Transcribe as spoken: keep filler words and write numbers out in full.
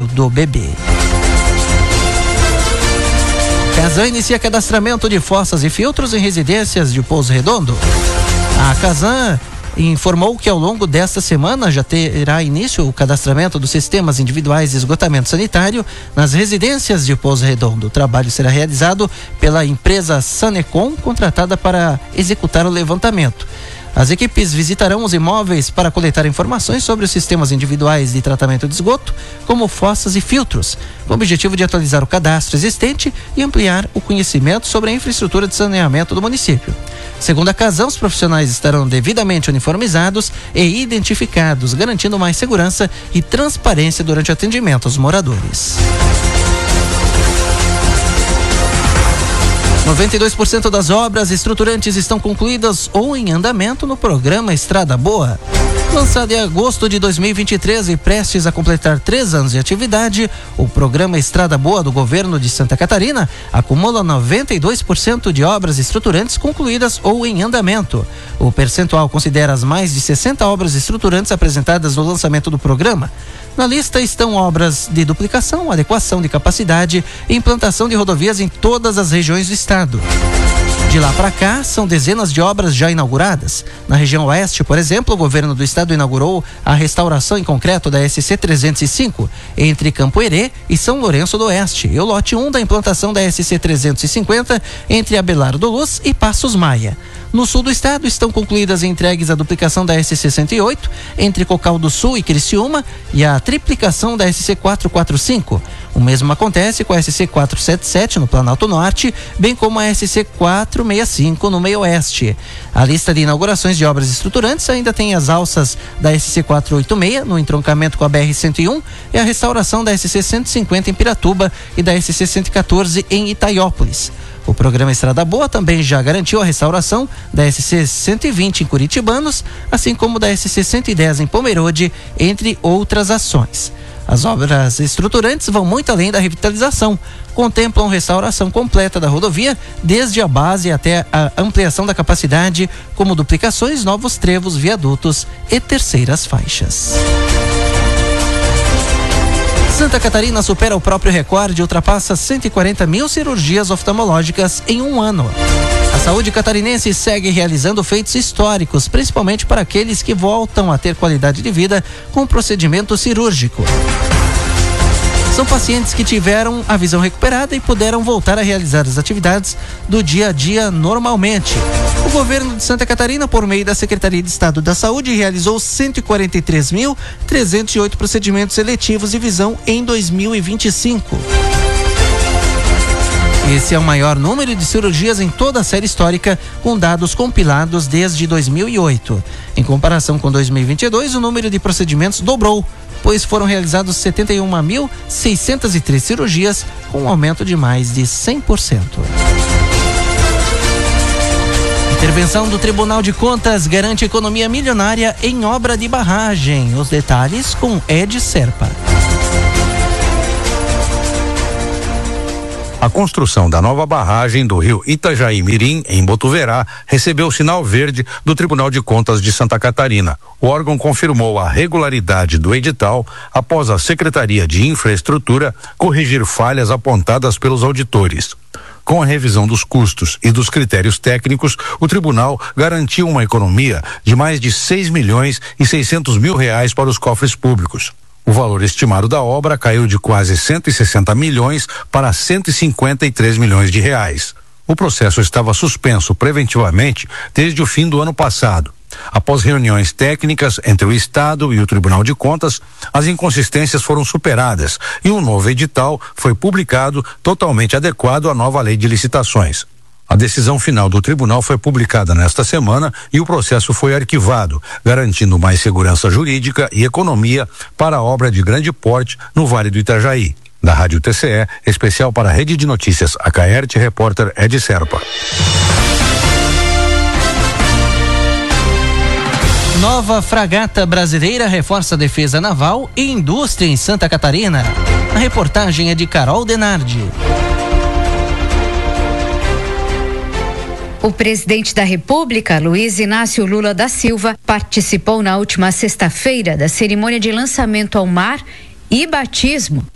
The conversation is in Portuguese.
do bebê. Casan inicia cadastramento de fossas e filtros em residências de Pouso Redondo. A Casan informou que ao longo desta semana já terá início o cadastramento dos sistemas individuais de esgotamento sanitário nas residências de Pouso Redondo. O trabalho será realizado pela empresa Sanecom, contratada para executar o levantamento. As equipes visitarão os imóveis para coletar informações sobre os sistemas individuais de tratamento de esgoto, como fossas e filtros, com o objetivo de atualizar o cadastro existente e ampliar o conhecimento sobre a infraestrutura de saneamento do município. Segundo a Casan, os profissionais estarão devidamente uniformizados e identificados, garantindo mais segurança e transparência durante o atendimento aos moradores. noventa e dois por cento das obras estruturantes estão concluídas ou em andamento no programa Estrada Boa. Lançado em agosto de dois mil e vinte e três e prestes a completar três anos de atividade, o programa Estrada Boa do governo de Santa Catarina acumula noventa e dois por cento de obras estruturantes concluídas ou em andamento. O percentual considera as mais de sessenta obras estruturantes apresentadas no lançamento do programa. Na lista estão obras de duplicação, adequação de capacidade e implantação de rodovias em todas as regiões do estado. De lá para cá, são dezenas de obras já inauguradas. Na região oeste, por exemplo, o governo do estado inaugurou a restauração em concreto da S C trezentos e cinco, entre Campoerê e São Lourenço do Oeste, e o lote um da implantação da S C trezentos e cinquenta, entre Abelardo Luz e Passos Maia. No sul do estado, estão concluídas e entregues a duplicação da S C cento e oito, entre Cocal do Sul e Criciúma, e a triplicação da S C quatrocentos e quarenta e cinco. O mesmo acontece com a S C quatrocentos e setenta e sete no Planalto Norte, bem como a S C quatrocentos e sessenta e cinco no Meio Oeste. A lista de inaugurações de obras estruturantes ainda tem as alças da S C quatrocentos e oitenta e seis no entroncamento com a B R cento e um e a restauração da S C cento e cinquenta em Piratuba e da S C cento e quatorze em Itaiópolis. O programa Estrada Boa também já garantiu a restauração da S C cento e vinte em Curitibanos, assim como da S C cento e dez em Pomerode, entre outras ações. As obras estruturantes vão muito além da revitalização. Contemplam restauração completa da rodovia, desde a base até a ampliação da capacidade, como duplicações, novos trevos, viadutos e terceiras faixas. Santa Catarina supera o próprio recorde e ultrapassa cento e quarenta mil cirurgias oftalmológicas em um ano. A saúde catarinense segue realizando feitos históricos, principalmente para aqueles que voltam a ter qualidade de vida com o procedimento cirúrgico. São pacientes que tiveram a visão recuperada e puderam voltar a realizar as atividades do dia a dia normalmente. O governo de Santa Catarina, por meio da Secretaria de Estado da Saúde, realizou cento e quarenta e três mil trezentos e oito procedimentos seletivos de visão em dois mil e vinte e cinco. Esse é o maior número de cirurgias em toda a série histórica, com dados compilados desde dois mil e oito. Em comparação com dois mil e vinte e dois, o número de procedimentos dobrou, pois foram realizados setenta e uma mil seiscentas e três cirurgias, com um aumento de mais de cem por cento. Intervenção do Tribunal de Contas garante economia milionária em obra de barragem. Os detalhes com Ed Serpa. A construção da nova barragem do rio Itajaí-Mirim, em Botuverá, recebeu sinal verde do Tribunal de Contas de Santa Catarina. O órgão confirmou a regularidade do edital após a Secretaria de Infraestrutura corrigir falhas apontadas pelos auditores. Com a revisão dos custos e dos critérios técnicos, o tribunal garantiu uma economia de mais de seis milhões e seiscentos mil reais para os cofres públicos. O valor estimado da obra caiu de quase cento e sessenta milhões para cento e cinquenta e três milhões de reais. O processo estava suspenso preventivamente desde o fim do ano passado. Após reuniões técnicas entre o Estado e o Tribunal de Contas, as inconsistências foram superadas e um novo edital foi publicado totalmente adequado à nova lei de licitações. A decisão final do tribunal foi publicada nesta semana e o processo foi arquivado, garantindo mais segurança jurídica e economia para a obra de grande porte no Vale do Itajaí. Da Rádio T C E, especial para a Rede de Notícias, a Caerte, repórter Ed Serpa. Nova fragata brasileira reforça a defesa naval e indústria em Santa Catarina. A reportagem é de Carol Denardi. O presidente da República, Luiz Inácio Lula da Silva, participou na última sexta-feira da cerimônia de lançamento ao mar e batismo